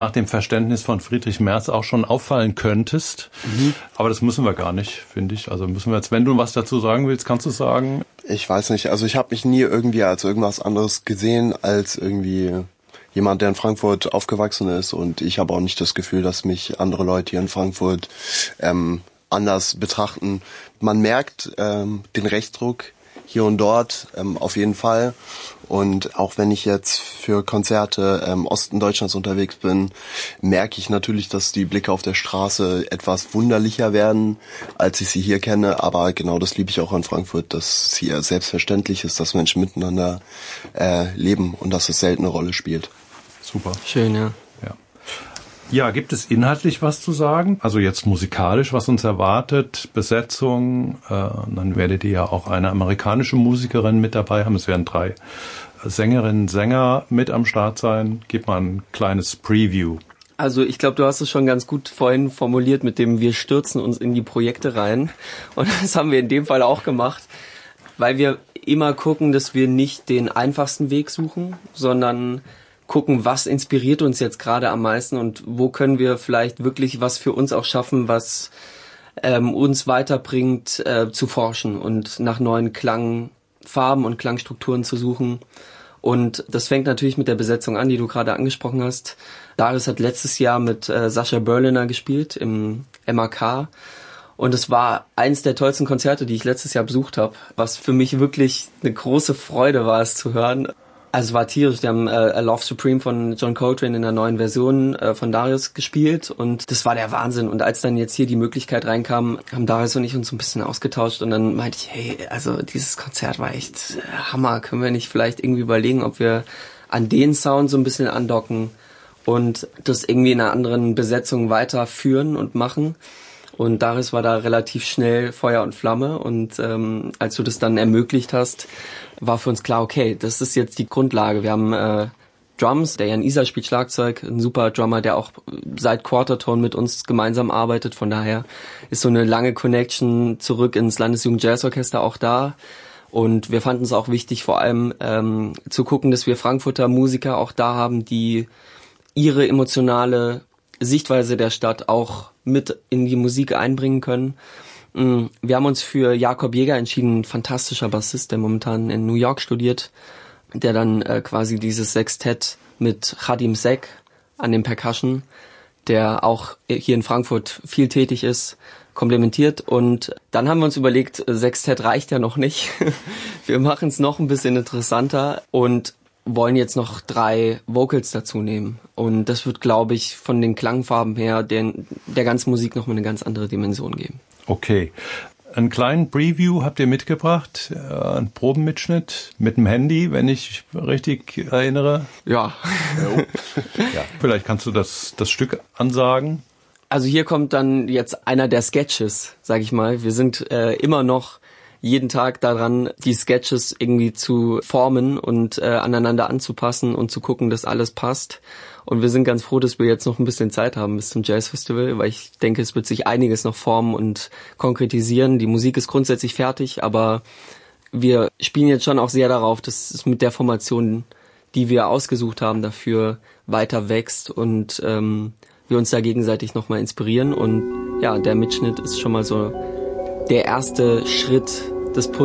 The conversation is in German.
nach dem Verständnis von Friedrich Merz auch schon auffallen könntest. Aber das müssen wir gar nicht, finde ich. Also müssen wir jetzt, wenn du was dazu sagen willst, kannst du sagen. Ich weiß nicht, also ich habe mich nie irgendwie als irgendwas anderes gesehen, als irgendwie jemand, der in Frankfurt aufgewachsen ist. Und ich habe auch nicht das Gefühl, dass mich andere Leute hier in Frankfurt anders betrachten. Man merkt den Rechtsdruck hier und dort auf jeden Fall. Und auch wenn ich jetzt für Konzerte im Osten Deutschlands unterwegs bin, merke ich natürlich, dass die Blicke auf der Straße etwas wunderlicher werden, als ich sie hier kenne. Aber genau das liebe ich auch an Frankfurt, dass es hier selbstverständlich ist, dass Menschen miteinander leben und dass es selten eine Rolle spielt. Super. Schön, ja. Ja, gibt es inhaltlich was zu sagen? Also jetzt musikalisch, was uns erwartet, Besetzung, dann werdet ihr ja auch eine amerikanische Musikerin mit dabei haben. Es werden 3 Sängerinnen, Sänger mit am Start sein. Gib mal ein kleines Preview. Also ich glaube, du hast es schon ganz gut vorhin formuliert mit dem wir stürzen uns in die Projekte rein. Und das haben wir in dem Fall auch gemacht, weil wir immer gucken, dass wir nicht den einfachsten Weg suchen, sondern gucken, was inspiriert uns jetzt gerade am meisten und wo können wir vielleicht wirklich was für uns auch schaffen, was uns weiterbringt, zu forschen und nach neuen Klangfarben und Klangstrukturen zu suchen. Und das fängt natürlich mit der Besetzung an, die du gerade angesprochen hast. Darius hat letztes Jahr mit Sascha Berliner gespielt im MAK. Und es war eins der tollsten Konzerte, die ich letztes Jahr besucht habe, was für mich wirklich eine große Freude war, es zu hören. Also es war tierisch, wir haben A Love Supreme von John Coltrane in der neuen Version von Darius gespielt und das war der Wahnsinn. Und als dann jetzt hier die Möglichkeit reinkam, haben Darius und ich uns so ein bisschen ausgetauscht und dann meinte ich, hey, also dieses Konzert war echt Hammer, können wir nicht vielleicht irgendwie überlegen, ob wir an den Sound so ein bisschen andocken und das irgendwie in einer anderen Besetzung weiterführen und machen. Und Darius war da relativ schnell Feuer und Flamme und als du das dann ermöglicht hast, war für uns klar, okay, das ist jetzt die Grundlage. Wir haben Drums, der Jan Iser spielt Schlagzeug, ein super Drummer, der auch seit Quartertone mit uns gemeinsam arbeitet. Von daher ist so eine lange Connection zurück ins Landesjugend-Jazz-Orchester auch da. Und wir fanden es auch wichtig, vor allem zu gucken, dass wir Frankfurter Musiker auch da haben, die ihre emotionale Sichtweise der Stadt auch mit in die Musik einbringen können. Wir haben uns für Jakob Jäger entschieden, ein fantastischer Bassist, der momentan in New York studiert, der dann quasi dieses Sextett mit Khadim Sek an dem Percussion, der auch hier in Frankfurt viel tätig ist, komplementiert. Und dann haben wir uns überlegt, Sextett reicht ja noch nicht. Wir machen es noch ein bisschen interessanter und wollen jetzt noch 3 Vocals dazu nehmen. Und das wird, glaube ich, von den Klangfarben her der ganzen Musik nochmal eine ganz andere Dimension geben. Okay. Einen kleinen Preview habt ihr mitgebracht, einen Probenmitschnitt mit dem Handy, wenn ich richtig erinnere. Ja. Ja. Vielleicht kannst du das Stück ansagen. Also hier kommt dann jetzt einer der Sketches, sag ich mal. Wir sind immer noch jeden Tag daran, die Sketches irgendwie zu formen und aneinander anzupassen und zu gucken, dass alles passt. Und wir sind ganz froh, dass wir jetzt noch ein bisschen Zeit haben bis zum Jazzfestival, weil ich denke, es wird sich einiges noch formen und konkretisieren. Die Musik ist grundsätzlich fertig, aber wir spielen jetzt schon auch sehr darauf, dass es mit der Formation, die wir ausgesucht haben, dafür weiter wächst und wir uns da gegenseitig nochmal inspirieren. Und ja, der Mitschnitt ist schon mal so der erste Schritt des